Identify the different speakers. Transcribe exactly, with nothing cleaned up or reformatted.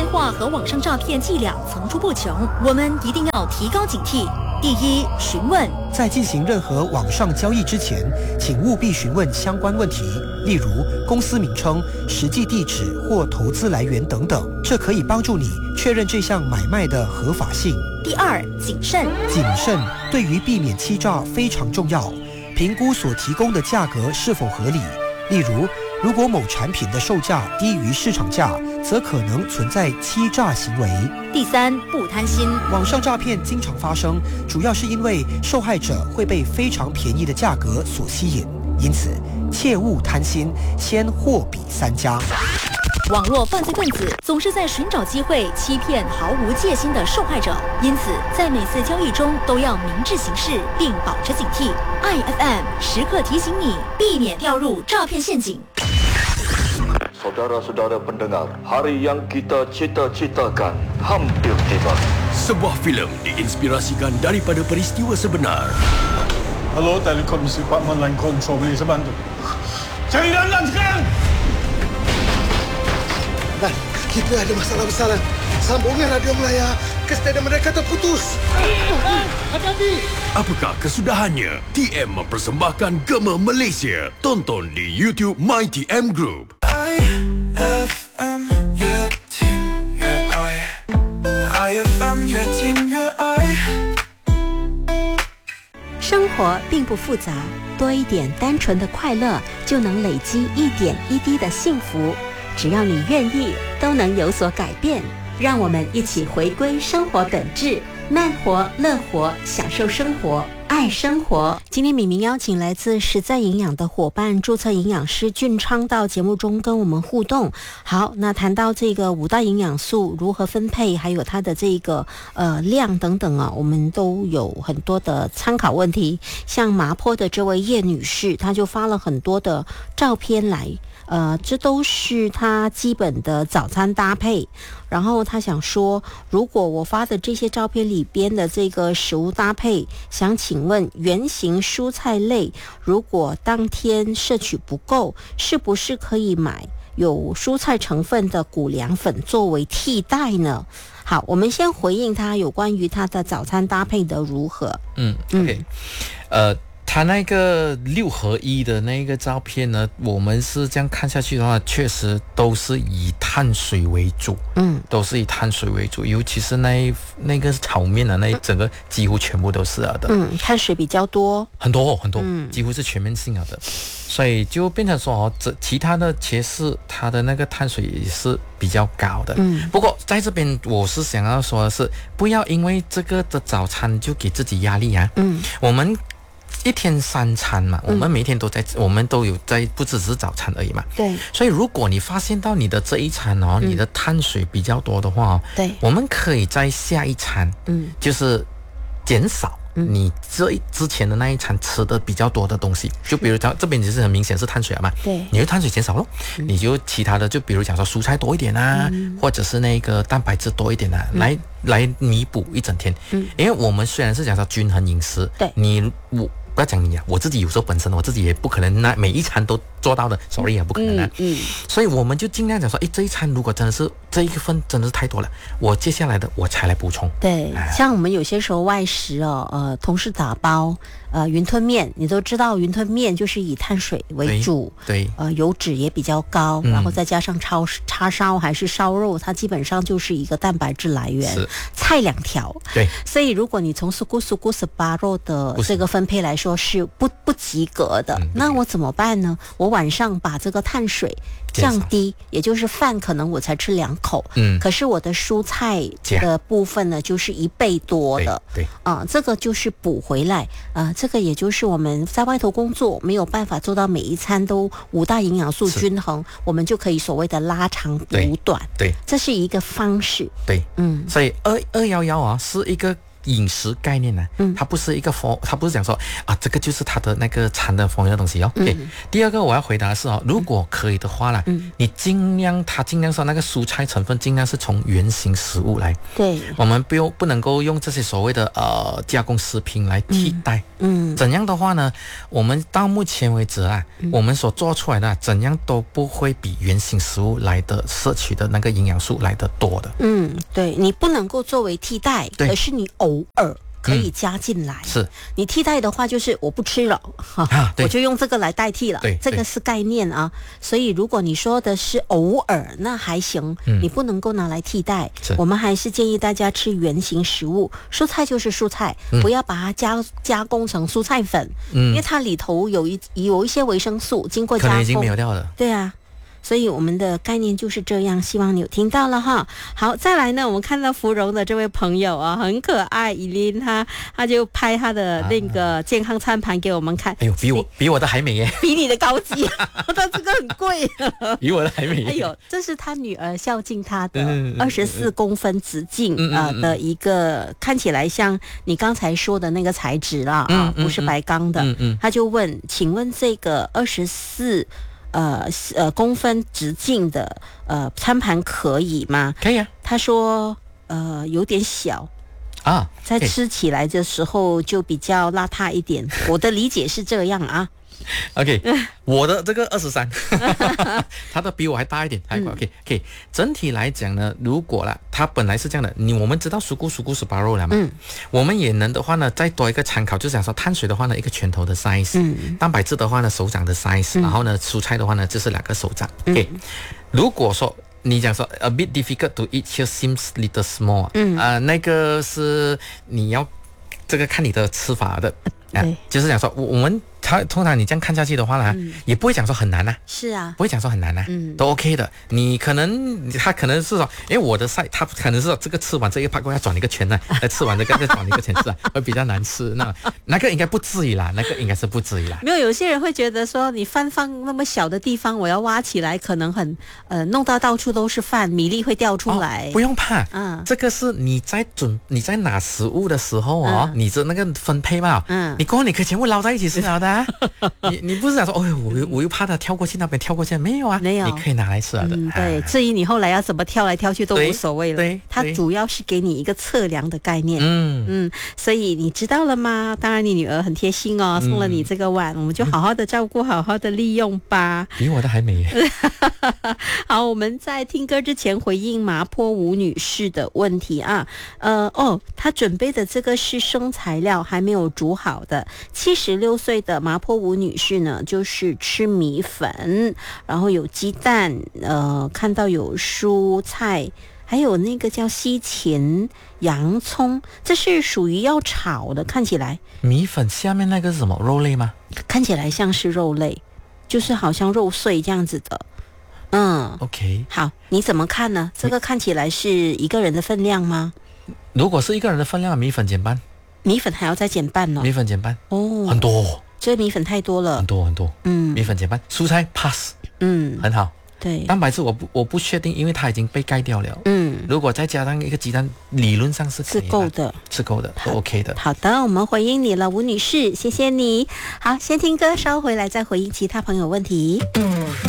Speaker 1: 话和网上诈骗伎俩层出不穷，我们一定要提高警惕。第一，询问。
Speaker 2: 在进行任何网上交易之前，请务必询问相关问题，例如公司名称、实际地址或投资来源等等，这可以帮助你确认这项买卖的合法性。
Speaker 1: 第二，谨慎。
Speaker 2: 谨慎对于避免欺诈非常重要，评估所提供的价格是否合理。例如，如果某产品的售价低于市场价，则可能存在欺诈行为。
Speaker 1: 第三，不贪心。
Speaker 2: 网上诈骗经常发生，主要是因为受害者会被非常便宜的价格所吸引，因此切勿贪心，先货比三家。
Speaker 1: 网络犯罪分子总是在寻找机会欺骗毫无戒心的受害者，因此在每次交易中都要明智行事，并保持警惕。I F M 时刻提醒你，避免掉入诈骗陷阱。
Speaker 3: Saudara-saudara pendengar, hari yang kita cita-citakan hampir tiba.
Speaker 4: Sebuah filem diinspirasikan daripada peristiwa sebenar.
Speaker 5: Hello, Telekom Department Line Control, boleh saya bantu? Cari Dandan sekarang!
Speaker 6: Dan, kita ada masalah besar. Sambungan radio Melaya ke stadium mereka terputus.
Speaker 5: Hati-hati!
Speaker 4: Apakah kesudahannya? T M mempersembahkan Gema Malaysia. Tonton di YouTube My T M Group.
Speaker 7: I F M, your team, your I. I F M, your team, your I.
Speaker 8: 生活并不复杂，多一点单纯的快乐，就能累积一点一滴的幸福。只要你愿意，都能有所改变。让我们一起回归生活本质，慢活、乐活，享受生活，爱生活。今天敏明邀请来自实在营养的伙伴，注册营养师俊昌到节目中跟我们互动。好，那谈到这个五大营养素如何分配，还有它的这个呃量等等啊，我们都有很多的参考问题。像麻坡的这位叶女士，她就发了很多的照片来。呃，这都是他基本的早餐搭配。然后他想说，如果我发的这些照片里边的这个食物搭配，想请问原型蔬菜类，如果当天摄取不够，是不是可以买有蔬菜成分的谷粮粉作为替代呢？好，我们先回应他有关于他的早餐搭配的如何。
Speaker 9: 嗯 ，OK， 呃。他那个六合一的那个照片呢，我们是这样看下去的话，确实都是以碳水为主，嗯，都是以碳水为主，尤其是那那个炒面啊，那整个几乎全部都是了的，
Speaker 8: 嗯，碳水比较多，
Speaker 9: 很多很多，
Speaker 8: 嗯，
Speaker 9: 几乎是全面性了的，所以就变成说哦，这其他的其实它的那个碳水也是比较高的，嗯，不过在这边我是想要说的是，不要因为这个的早餐就给自己压力啊，嗯，我们。一天三餐嘛，我们每天都在，嗯、我们都有在，不只是早餐而已嘛。
Speaker 8: 对。
Speaker 9: 所以如果你发现到你的这一餐哦，嗯、你的碳水比较多的话，
Speaker 8: 对，
Speaker 9: 我们可以在下一餐，嗯，就是减少你这之前的那一餐吃的比较多的东西。就比如讲，这边就是很明显是碳水了嘛，
Speaker 8: 对，
Speaker 9: 你的碳水减少咯，嗯、你就其他的，就比如讲说蔬菜多一点啊，嗯、或者是那个蛋白质多一点啊，嗯、来。来弥补一整天，嗯，因为我们虽然是讲说均衡饮食，
Speaker 8: 对，
Speaker 9: 你我不要讲你啊，我自己有时候本身我自己也不可能那每一餐都做到的 ，sorry 也不可能啊，嗯，嗯所以我们就尽量讲说，哎，这一餐如果真的是这一份真的是太多了，我接下来的我才来补充。
Speaker 8: 对，哎、像我们有些时候外食哦，呃，同事打包。呃，云吞面你都知道，云吞面就是以碳水为主，
Speaker 9: 对，对
Speaker 8: 呃，油脂也比较高，嗯、然后再加上叉叉烧还是烧肉，它基本上就是一个蛋白质来源，菜两条，
Speaker 9: 对，
Speaker 8: 所以如果你从苏咕苏咕十八肉的这个分配来说是不不及格的，嗯、那我怎么办呢？我晚上把这个碳水降低，也就是饭可能我才吃两口，嗯，可是我的蔬菜的部分呢，就是一倍多的，
Speaker 9: 对，
Speaker 8: 啊、呃，这个就是补回来，啊、呃，这个也就是我们在外头工作没有办法做到每一餐都五大营养素均衡，我们就可以所谓的拉长补短，
Speaker 9: 对，对
Speaker 8: 这是一个方式，
Speaker 9: 对，嗯，所以二二幺幺啊是一个饮食概念呢，嗯，它不是一个 for， 它不是讲说啊，这个就是它的那个餐的方面的东西哦。OK，嗯，第二个我要回答的是哦，如果可以的话啦，嗯，你尽量它尽量说那个蔬菜成分尽量是从原型食物来，
Speaker 8: 对，
Speaker 9: 我们不用不能够用这些所谓的呃加工食品来替代，嗯，嗯怎样的话呢？我们到目前为止啊，嗯，我们所做出来的怎样都不会比原型食物来的摄取的那个营养素来的多的。
Speaker 8: 嗯，对，你不能够作为替代，而是你偶尔可以加进来。嗯，是你替代的话，就是我不吃了，啊，我就用这个来代替了。对，这个是概念啊。所以如果你说的是偶尔，那还行，嗯，你不能够拿来替代。我们还是建议大家吃原型食物，蔬菜就是蔬菜，嗯，不要把它加加工成蔬菜粉，嗯，因为它里头有一有一些维生素经过加工，
Speaker 9: 可能已经没有掉了。
Speaker 8: 对啊。所以我们的概念就是这样，希望你有听到了哈。好，再来呢，我们看到芙蓉的这位朋友啊，很可爱，依琳他他就拍他的那个健康餐盘给我们看。
Speaker 9: 哎呦，比我比我的还美耶，
Speaker 8: 比你的高级，他这个很贵，
Speaker 9: 比我的还美耶。
Speaker 8: 哎呦，这是他女儿孝敬他的二十四公分直径呃的一个，看起来像你刚才说的那个材质啦，啊，不是白钢的。嗯嗯，他就问，请问这个二十四。呃呃，公分直径的呃餐盘可以吗？
Speaker 9: 可以啊。
Speaker 8: 他说呃有点小啊，在吃起来的时候就比较邋遢一点。我的理解是这样啊。
Speaker 9: OK， 我的这个二十三，他的比我还大一点，还 OK OK。整体来讲呢，如果啦，它本来是这样的，你我们知道蔬果蔬果是八肉了嘛，嗯，我们也能的话呢，再多一个参考，就是想说碳水的话呢，一个拳头的 size，嗯，蛋白质的话呢，手掌的 size，嗯，然后呢，蔬菜的话呢，就是两个手掌。嗯、OK， 如果说你讲说 a bit difficult to eat here seems little small， 嗯，呃，那个是你要这个看你的吃法的。啊，就是讲说，我我们他通常你这样看下去的话呢，嗯，也不会讲说很难呐，啊，
Speaker 8: 是啊，
Speaker 9: 不会讲说很难呐，啊，嗯，都 OK 的。你可能他可能是说，因为我的菜，他可能是说这个吃完这一盘，我要转一个圈呢，再吃完这个再转一个圈是啊，会比较难吃。那那个应该不至于啦，那个应该是不至于啦。
Speaker 8: 没有，有些人会觉得说，你饭放那么小的地方，我要挖起来，可能很呃弄到到处都是饭，米粒会掉出来。
Speaker 9: 哦，不用怕，嗯，这个是你在准你在拿食物的时候哦，嗯，你的那个分配嘛，嗯。你过后你可以全部捞在一起吃了的，啊，你你不是想说，哦，我我又怕它跳过去那边跳过去，没有啊，没有，你可以拿来吃了的。
Speaker 8: 嗯，对，至于你后来要怎么跳来跳去都无所谓了，对，它主要是给你一个测量的概念。嗯嗯，所以你知道了吗？当然你女儿很贴心哦，送了你这个碗，嗯，我们就好好的照顾，好好的利用吧。
Speaker 9: 比我的还美耶。
Speaker 8: 好，我们在听歌之前回应麻坡吴女士的问题啊，呃哦，她准备的这个是生材料，还没有煮好的。七十六岁的麻坡吴女士呢，就是吃米粉，然后有鸡蛋，呃，看到有蔬菜，还有那个叫西芹、洋葱，这是属于要炒的，看起来。
Speaker 9: 米粉下面那个是什么？肉类吗？
Speaker 8: 看起来像是肉类，就是好像肉碎这样子的。嗯
Speaker 9: ，OK，
Speaker 8: 好，你怎么看呢？这个看起来是一个人的分量吗？
Speaker 9: 如果是一个人的分量，米粉减半。
Speaker 8: 米粉还要再减半呢，
Speaker 9: 米粉减半哦，很多，
Speaker 8: 这米粉太多了，
Speaker 9: 很多很多，嗯，米粉减半，蔬菜 pass， 嗯，很好，
Speaker 8: 对，
Speaker 9: 蛋白质我不我不确定，因为它已经被盖掉了，嗯，如果再加上一个鸡蛋，理论上是可以
Speaker 8: 是够的，
Speaker 9: 是够的，都 OK 的。
Speaker 8: 好的，我们回应你了，吴女士，谢谢你。好，先听歌，稍回来再回应其他朋友问题。